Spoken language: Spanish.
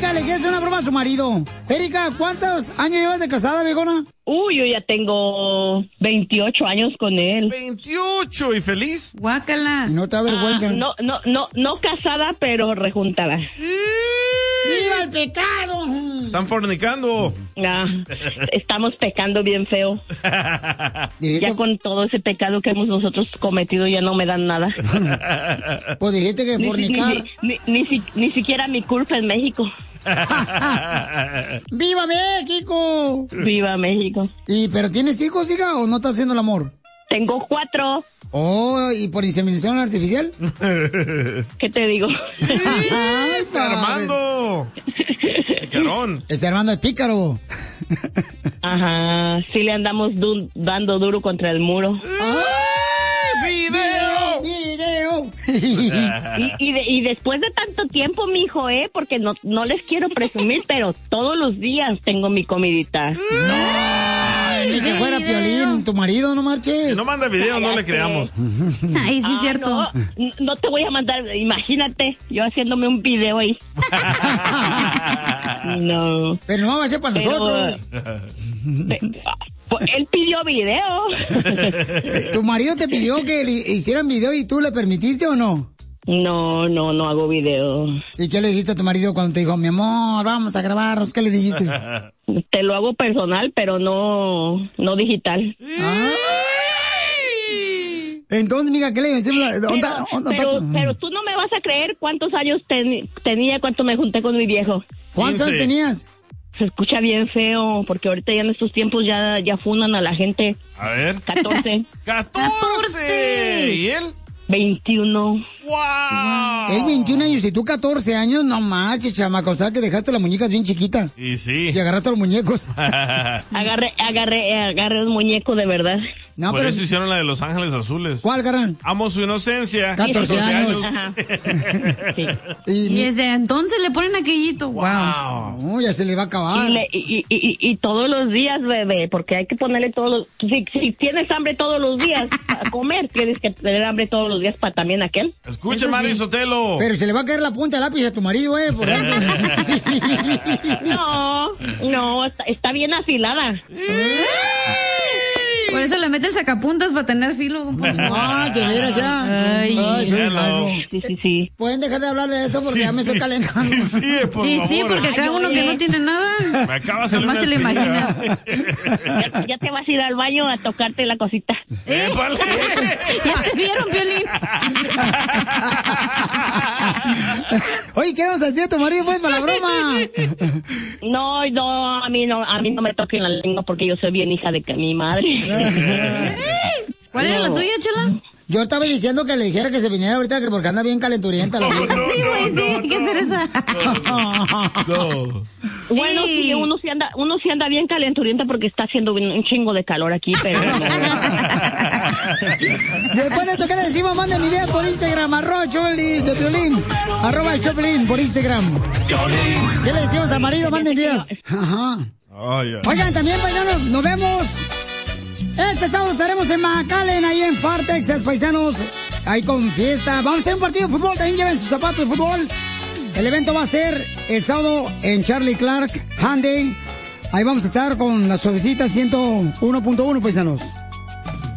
Erika le quiere hacer una broma a su marido. Erika, ¿cuántos años llevas de casada, viejona? Yo ya tengo 28 años con él. 28 y feliz. Guácala. No te da vergüenza. No casada, pero rejuntada. ¡Viva el pecado! Están fornicando. Estamos pecando bien feo. Ya con todo ese pecado que hemos nosotros cometido ya no me dan nada. Pues dijiste que fornicar. Ni siquiera mi culpa en México. ¡Viva México! ¡Viva México! ¿Pero tienes hijos, hija, o no estás haciendo el amor? Tengo 4. Oh, ¿y por inseminación artificial? ¿Qué te digo? ¡Es Armando! ¡Picarón! Es Armando el pícaro. Ajá, sí le andamos dando duro contra el muro. ¡Ay, video! ¡Video! Y después de tanto tiempo, mijo, porque no les quiero presumir, pero todos los días tengo mi comidita. ¡No! Ni que fuera Piolín, tu marido, no marches. Si no manda video, no le creamos. Ay, sí, cierto. No te voy a mandar, imagínate, yo haciéndome un video ahí. No. Pero no va a ser para nosotros. Él pidió video. ¿Tu marido te pidió que le hicieran video y tú le permitiste o no? No hago video. ¿Y qué le dijiste a tu marido cuando te dijo, mi amor, vamos a grabarnos? ¿Qué le dijiste? Te lo hago personal, pero no digital. Entonces, mija, ¿qué le dijiste? Pero tú no me vas a creer cuántos años tenía cuando me junté con mi viejo. ¿Cuántos años tenías? Se escucha bien feo, porque ahorita ya en estos tiempos ya funan a la gente. A ver. 14. ¡14! ¿Y él? 21. ¡Wow! Él 21 años y tú 14 años, no manches, chamaco, o sea que dejaste las muñecas bien chiquitas. Y sí. Y agarraste los muñecos. Agarré un muñeco de verdad. No, por eso hicieron la de Los Ángeles Azules. ¿Cuál, carnal? Amo su inocencia. 14 años. Sí. Y desde entonces le ponen aquellito. Wow. Ya se le va a acabar. Y todos los días, bebé, porque hay que ponerle todos los... Si tienes hambre todos los días a comer, tienes que tener hambre todos los días para también aquel. Escucha, Mari Sotelo. Pero se le va a caer la punta del lápiz a tu marido, por ejemplo. No, está bien afilada. Por eso le mete el sacapuntas para tener filo. De veras ya. Ay, sí. Pueden dejar de hablar de eso porque ya me estoy calentando. Sí, porque acá uno que no tiene nada. Me acabas de Nomás se lo imagina. Ya te vas a ir al baño a tocarte la cosita. Ya te vieron, Piolín. Oye, ¿qué vamos a hacer a tu marido pues para la broma? No, a mí no me toquen la lengua porque yo soy bien hija de mi madre. ¿Cuál era la tuya, Chela? Yo estaba diciendo que le dijera que se viniera ahorita que porque anda bien calenturienta. Sí, güey, sí, hay que hacer esa. Bueno, sí, uno sí anda bien calenturienta porque está haciendo un chingo de calor aquí, pero Después de esto, ¿qué le decimos? Manden ideas por Instagram, @Choplin de Piolín, @el Choplin por Instagram. ¿Qué le decimos al marido? Manden ideas. Ajá. Oigan, también, paisanos, nos vemos. Este sábado estaremos en McAllen, ahí en Far, Texas, paisanos. Ahí con fiesta. Vamos a hacer un partido de fútbol. También lleven sus zapatos de fútbol. El evento va a ser el sábado en Charlie Clark Hyundai. Ahí vamos a estar con la suavecita 101.1, paisanos.